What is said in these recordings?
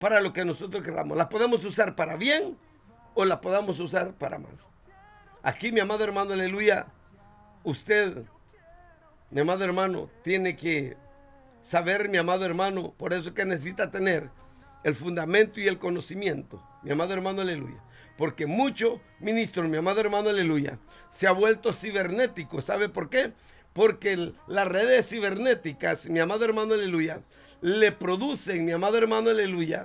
para lo que nosotros queramos. La podemos usar para bien o la podamos usar para mal. Aquí, mi amado hermano, aleluya, usted, mi amado hermano, tiene que saber, mi amado hermano, por eso es que necesita tener el fundamento y el conocimiento, mi amado hermano, aleluya. Porque muchos ministros, mi amado hermano, aleluya, se ha vuelto cibernético. ¿Sabe por qué? Porque las redes cibernéticas, mi amado hermano, aleluya, le producen, mi amado hermano, aleluya,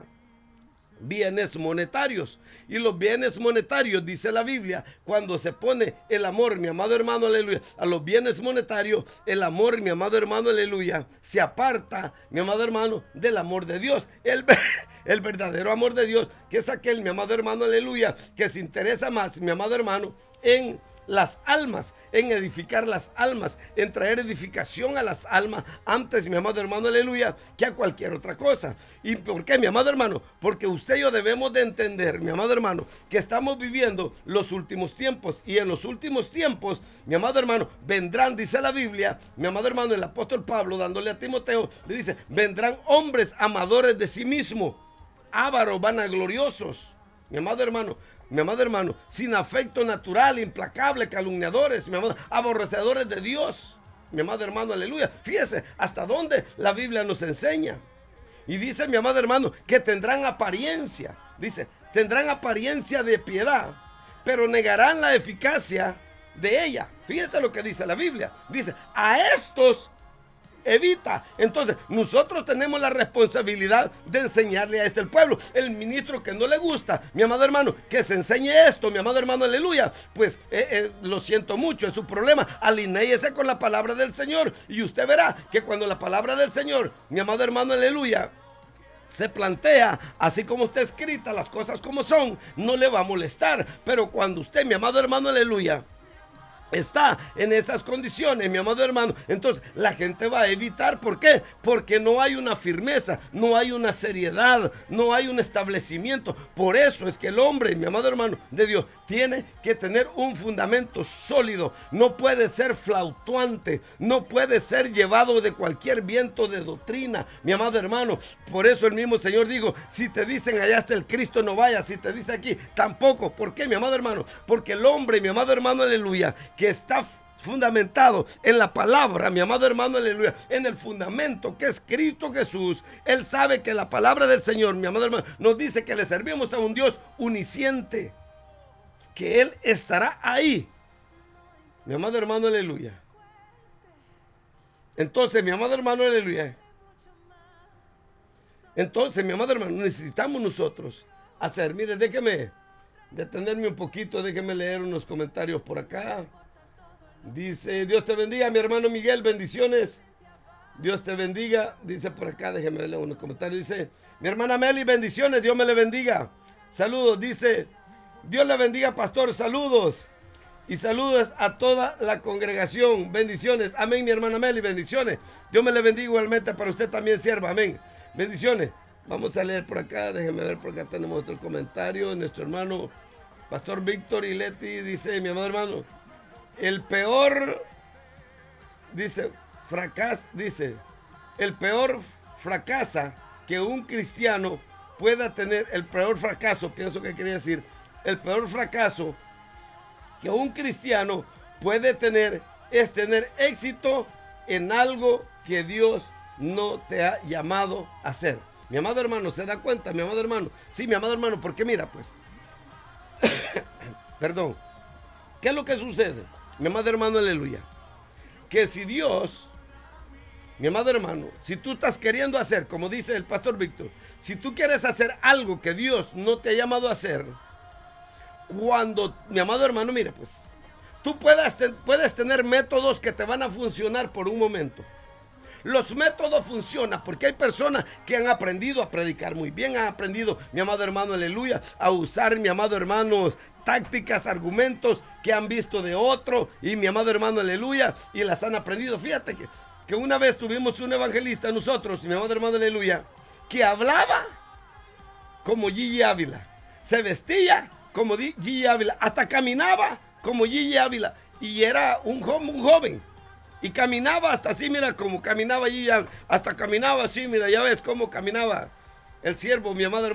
bienes monetarios. Y los bienes monetarios, dice la Biblia, cuando se pone el amor, mi amado hermano, aleluya, a los bienes monetarios, el amor, mi amado hermano, aleluya, se aparta, mi amado hermano, del amor de Dios. El verdadero amor de Dios, que es aquel, mi amado hermano, aleluya, que se interesa más, mi amado hermano, en las almas, en edificar las almas, en traer edificación a las almas antes, mi amado hermano, aleluya, que a cualquier otra cosa. ¿Y por qué, mi amado hermano? Porque usted y yo debemos de entender, mi amado hermano, que estamos viviendo los últimos tiempos, y en los últimos tiempos, mi amado hermano, vendrán, dice la Biblia, mi amado hermano, el apóstol Pablo, dándole a Timoteo, le dice, vendrán hombres amadores de sí mismos, ávaros, vanagloriosos, mi amado hermano, sin afecto natural, implacable, calumniadores, mi amado, aborrecedores de Dios, mi amado hermano, aleluya. Fíjese hasta dónde la Biblia nos enseña. Y dice, mi amado hermano, que tendrán apariencia, dice, tendrán apariencia de piedad, pero negarán la eficacia de ella. Fíjese lo que dice la Biblia. Dice, a estos evita. Entonces, nosotros tenemos la responsabilidad de enseñarle a el pueblo. El ministro que no le gusta, mi amado hermano, que se enseñe esto, mi amado hermano, aleluya, pues lo siento mucho, es su problema. Alinéese con la palabra del Señor y usted verá que cuando la palabra del Señor, mi amado hermano, aleluya, se plantea así como está escrita, las cosas como son, no le va a molestar. Pero cuando usted, mi amado hermano, aleluya, está en esas condiciones, mi amado hermano, entonces la gente va a evitar. ¿Por qué? Porque no hay una firmeza, no hay una seriedad, no hay un establecimiento. Por eso es que el hombre, mi amado hermano, de Dios, tiene que tener un fundamento sólido. No puede ser flautuante, no puede ser llevado de cualquier viento de doctrina, mi amado hermano. Por eso el mismo Señor dijo, si te dicen allá está el Cristo, no vayas. Si te dice aquí, tampoco. ¿Por qué, mi amado hermano? Porque el hombre, mi amado hermano, aleluya, que está fundamentado en la palabra, mi amado hermano, aleluya, en el fundamento que es Cristo Jesús, él sabe que la palabra del Señor, mi amado hermano, nos dice que le servimos a un Dios unisciente, que él estará ahí, mi amado hermano, aleluya. Entonces, mi amado hermano, aleluya, entonces, mi amado hermano, necesitamos nosotros hacer, mire, déjeme detenerme un poquito, déjeme leer unos comentarios por acá. Dice, Dios te bendiga, mi hermano Miguel, bendiciones. Dios te bendiga. Dice por acá, déjeme leer unos comentarios. Dice, mi hermana Meli, bendiciones, Dios me le bendiga. Saludos, dice, Dios le bendiga, pastor, saludos. Y saludos a toda la congregación, bendiciones. Amén, mi hermana Meli, bendiciones. Dios me le bendiga igualmente, para usted también sierva, amén. Bendiciones. Vamos a leer por acá, déjeme ver, por acá tenemos otro comentario. Nuestro hermano, pastor Víctor y Leti, dice, mi amado hermano, el peor, dice, el peor fracasa que un cristiano pueda tener, el peor fracaso, pienso que quería decir, el peor fracaso que un cristiano puede tener es tener éxito en algo que Dios no te ha llamado a hacer. Mi amado hermano, ¿se da cuenta, mi amado hermano? Sí, mi amado hermano, porque mira, pues, perdón, ¿qué es lo que sucede? Mi amado hermano, aleluya, que si Dios, mi amado hermano, si tú estás queriendo hacer, como dice el pastor Víctor, si tú quieres hacer algo que Dios no te ha llamado a hacer, cuando, mi amado hermano, mira, pues, tú puedes tener métodos que te van a funcionar por un momento. Los métodos funcionan porque hay personas que han aprendido a predicar muy bien, han aprendido, mi amado hermano, aleluya, a usar, mi amado hermano, tácticas, argumentos que han visto de otro, y mi amado hermano, aleluya, y las han aprendido. Fíjate que una vez tuvimos un evangelista nosotros, mi amado hermano, aleluya, que hablaba como Gigi Ávila, se vestía como Gigi Ávila, hasta caminaba como Gigi Ávila, y era un joven. Y caminaba hasta así, mira, como caminaba allí, hasta caminaba así, mira, ya ves cómo caminaba el siervo, mi amado hermano.